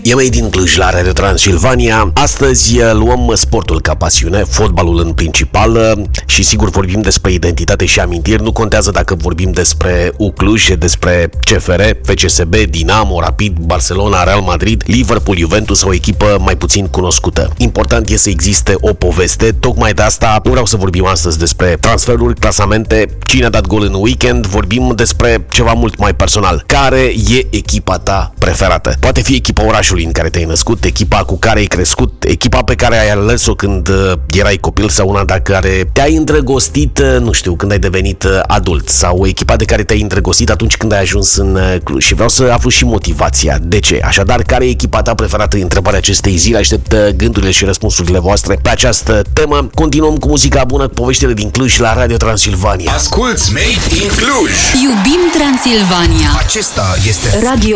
E Made in Cluj la Radio Transilvania. Astăzi luăm sportul ca pasiune, fotbalul în principal și sigur vorbim despre identitate și amintiri. Nu contează dacă vorbim despre Cluj, despre CFR, FCSB, Dinamo, Rapid, Barcelona, Real Madrid, Liverpool, Juventus sau o echipă mai puțin cunoscută. Important e să existe o poveste. Tocmai de asta nu vreau să vorbim astăzi despre transferuri, clasamente, cine a dat gol în weekend. Vorbim despre ceva mult mai personal. Care e echipa ta preferată? Poate fi echipa orașului în care te-ai născut, echipa cu care ai crescut, echipa pe care ai ales-o când erai copil sau una de care te-ai îndrăgostit, nu știu, când ai devenit adult, sau echipa de care te-ai îndrăgostit atunci când ai ajuns în Cluj. Și vreau să aflu și motivația. De ce? Așadar, care e echipa ta preferată? Întrebarea acestei zile. Aștept gândurile și răspunsurile voastre pe această temă. Continuăm cu muzica bună, poveștile din Cluj la Radio Transilvania. Asculți Made in Cluj. Iubim Transilvania. Acesta este Radio